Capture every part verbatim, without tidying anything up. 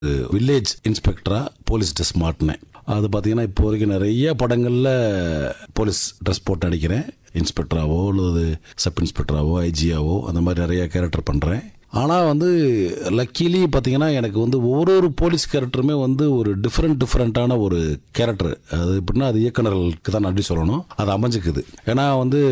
Village இன்ஸ்பெக்டராக police dress மாட்டினேன். அது பார்த்தீங்கன்னா இப்போ வரைக்கும் நிறைய படங்களில் போலீஸ் ட்ரெஸ் போட்டு நடிக்கிறேன். இன்ஸ்பெக்டராகவோ அல்லது சப் இன்ஸ்பெக்டராகவோ ஐஜியாவோ அந்த மாதிரி நிறைய கேரக்டர் பண்ணுறேன். ஆனால் வந்து லக்கிலி பார்த்தீங்கன்னா எனக்கு வந்து ஒரு ஒரு போலீஸ் கேரக்டருமே வந்து ஒரு டிஃப்ரெண்ட் டிஃப்ரெண்ட்டான ஒரு கேரக்டர். அது எப்படின்னா அது இயக்குநர்களுக்கு தான் நன்றி சொல்லணும், அது அமைஞ்சிக்குது. ஏன்னா வந்து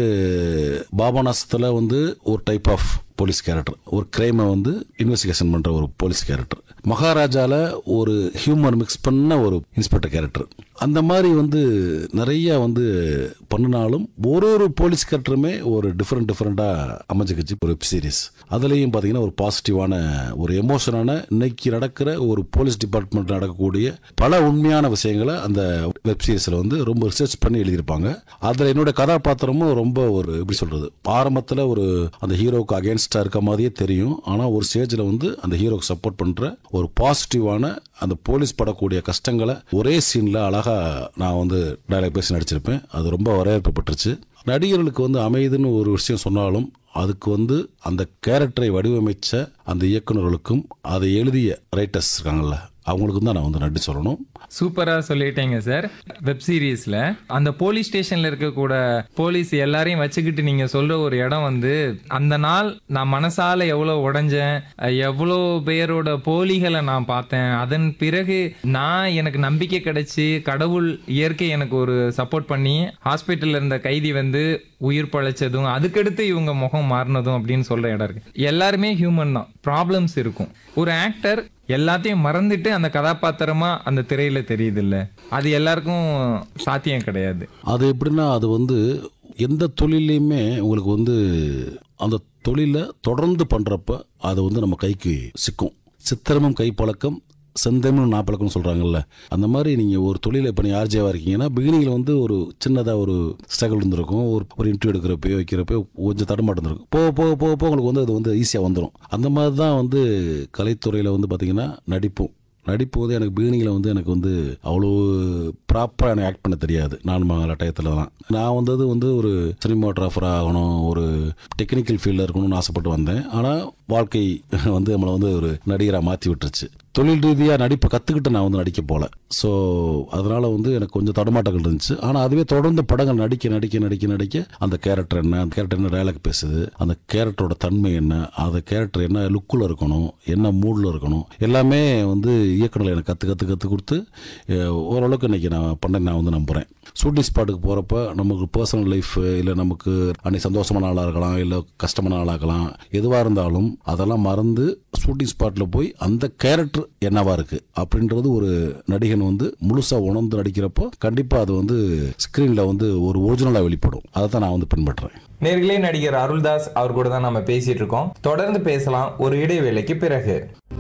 பாபநாசத்தில் வந்து ஒரு டைப் ஆஃப் போலீஸ் கேரக்டர், ஒரு கிரைமை வந்து இன்வெஸ்டிகேஷன் பண்ணுற ஒரு போலீஸ் கேரக்டர், மகாராஜாவில் ஒரு ஹியூமர் மிக்ஸ் பண்ண ஒரு இன்ஸ்பெக்டர் கேரக்டர். அந்த மாதிரி வந்து நிறைய வந்து பண்ணினாலும் ஒரு ஒரு போலீஸ் கேரக்டருமே ஒரு டிஃப்ரெண்ட் டிஃப்ரெண்ட்டாக அமைஞ்சிக்கிச்சு ஒரு வெப் சீரிஸ். அதுலேயும் பார்த்தீங்கன்னா ஒரு பாசிட்டிவான ஒரு எமோஷனான இன்னைக்கு நடக்கிற ஒரு போலீஸ் டிபார்ட்மெண்ட்டில் நடக்கக்கூடிய பல உண்மையான விஷயங்களை அந்த வெப் சீரிஸில் வந்து ரொம்ப ரிசர்ச் பண்ணி எழுதியிருப்பாங்க. அதில் என்னோட கதாபாத்திரமும் ரொம்ப ஒரு எப்படி சொல்கிறது, ஆரம்பத்தில் ஒரு அந்த ஹீரோவுக்கு அகேன்ஸ்டாக இருக்க மாதிரியே தெரியும். ஆனால் ஒரு ஸ்டேஜில் வந்து அந்த ஹீரோவுக்கு சப்போர்ட் பண்ணுற ஒரு பாசிட்டிவான அந்த போலீஸ் படக்கூடிய கஷ்டங்களை ஒரே சீனில் அழகாக நான் வந்து டயலாக் பேசி நடிச்சிருப்பேன். அது ரொம்ப வரவேற்பப்பட்டுருச்சு. நடிகர்களுக்கு வந்து அமைதுன்னு ஒரு விஷயம் சொன்னாலும் அதுக்கு வந்து அந்த கேரக்டரை வடிவமைச்ச அந்த இயக்குநர்களுக்கும் அதை எழுதிய ரைட்டர்ஸ் இருக்காங்கல்ல, அவங்களுக்கும் தான் நான் வந்து நன்றி சொல்லணும். சூப்பராக சொல்லிட்டேங்க சார். வெப் சீரீஸில் அந்த போலீஸ் ஸ்டேஷனில் இருக்கக்கூட போலீஸ் எல்லாரையும் வச்சுக்கிட்டு நீங்கள் சொல்கிற ஒரு இடம் வந்து அந்த நாள் நான் மனசால எவ்வளோ உடைஞ்சேன், எவ்வளோ பேரோட போலிகளை நான் பார்த்தேன். அதன் பிறகு நான் எனக்கு நம்பிக்கை கிடைச்சி கடவுள் இயற்கை எனக்கு ஒரு சப்போர்ட் பண்ணி ஹாஸ்பிட்டலில் இருந்த கைதி வந்து உயிர் பழைச்சதும் அதுக்கடுத்து இவங்க முகம் மாறினதும் அப்படின்னு சொல்கிற இடம் இருக்கு. எல்லாருமே ஹியூமன் தான், ப்ராப்ளம்ஸ் இருக்கும். ஒரு ஆக்டர் எல்லாத்தையும் மறந்துட்டு அந்த கதாபாத்திரமா அந்த திரையில தெரியுது இல்ல, அது எல்லாருக்கும் சாத்தியம் கிடையாது. அது எப்படின்னா அது வந்து எந்த தொழிலையுமே உங்களுக்கு வந்து அந்த தொழிலை தொடர்ந்து பண்றப்ப அது வந்து நம்ம கைக்கு சிக்கும். சித்திரமும் கைப்பழக்கம் செந்தமிழும் நாப்பழக்கம்னு சொல்கிறாங்கல்ல, அந்த மாதிரி நீங்கள் ஒரு தொழிலை இப்போ நீங்கள் ஆர்ஜேவாக இருக்கீங்கன்னா பிகினிங்கில் வந்து ஒரு சின்னதாக ஒரு ஸ்ட்ரகிள் இருந்திருக்கும். ஒரு ஒரு இன்டர்வியூ எடுக்கிறப்போ வைக்கிறப்போ கொஞ்சம் தடமாட்டம் இருக்கும். போக போக போக போக உங்களுக்கு வந்து அது வந்து ஈஸியாக வந்துடும். அந்த மாதிரி தான் வந்து கலைத்துறையில் வந்து பார்த்திங்கன்னா நடிப்பும் நடிப்பு வந்து எனக்கு பிகினிங்கில் வந்து எனக்கு வந்து அவ்வளோ ப்ராப்பராக எனக்கு ஆக்ட் பண்ண தெரியாது. நான் மகள டயத்தில் தான் நான் வந்தது வந்து ஒரு சினிமாட்டோகிராஃபர் ஆகணும், ஒரு டெக்னிக்கல் ஃபீல்டில் இருக்கணும்னு ஆசைப்பட்டு வந்தேன். ஆனால் வாழ்க்கை வந்து நம்மளை வந்து ஒரு நடிகராக மாற்றி விட்டுருச்சு. தொழில் ரீதியாக நடிப்பை கற்றுக்கிட்டு நான் வந்து நடிக்க போகல. ஸோ அதனால் வந்து எனக்கு கொஞ்சம் தடுமாட்டங்கள் இருந்துச்சு. ஆனால் அதுவே தொடர்ந்து படங்கள் நடிக்க நடிக்க நடிக்க நடிக்க அந்த கேரக்டர் என்ன, அந்த கேரக்டர் என்ன டயலாக் பேசுது, அந்த கேரக்டரோட தன்மை என்ன, அந்த கேரக்டர் என்ன லுக்கில் இருக்கணும், என்ன மூடில் இருக்கணும், எல்லாமே வந்து இயக்குநர்கள் எனக்கு கற்று கற்று கற்றுக் கொடுத்து ஓரளவுக்கு இன்றைக்கி நான் பண்ண நான் வந்து நம்புகிறேன். ஷூட்டிங் ஸ்பாட்டுக்கு போகிறப்ப நமக்கு பர்சனல் லைஃப் இல்லை நமக்கு அன்றைக்கி சந்தோஷமான ஆளாக இருக்கலாம், இல்லை கஷ்டமான ஆளாக இருக்கலாம், எதுவாக இருந்தாலும் அதெல்லாம் மறந்து ஷூட்டிங் ஸ்பாட்டில் போய் அந்த கேரக்டர் என்னவா இருக்குது அப்படின்றது ஒரு நடிகன் வந்து முழுசாக உணர்ந்து நடிக்கிறப்போ கண்டிப்பாக அது வந்து ஸ்க்ரீனில் வந்து ஒரு ஒரிஜினலாக வெளிப்படும். அதை தான் நான் வந்து பின்பற்றுறேன். நேர்களே, நடிகர் அருள்தாஸ் அவர் கூட தான் நம்ம பேசிட்டு இருக்கோம். தொடர்ந்து பேசலாம் ஒரு இடைவேளைக்கு பிறகு.